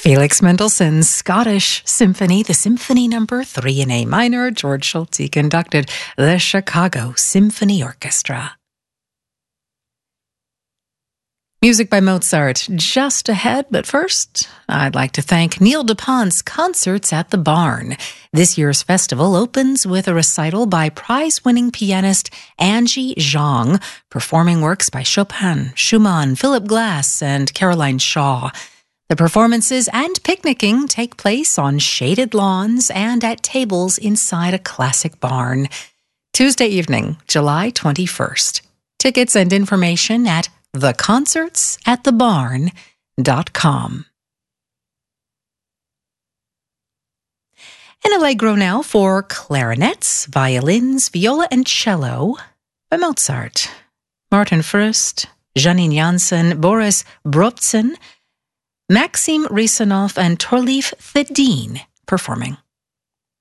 Felix Mendelssohn's Scottish Symphony, the Symphony Number 3 in A minor. George Schultze conducted the Chicago Symphony Orchestra. Music by Mozart just ahead, but first, I'd like to thank Neil DuPont's Concerts at the Barn. This year's festival opens with a recital by prize-winning pianist Angie Zhang, performing works by Chopin, Schumann, Philip Glass, and Caroline Shaw. The performances and picnicking take place on shaded lawns and at tables inside a classic barn. Tuesday evening, July 21st. Tickets and information at theconcertsatthebarn.com. An allegro now for clarinets, violins, viola, and cello by Mozart. Martin Fürst, Janine Janssen, Boris Brobson, Maxim Risanov, and Torleif Thedin performing.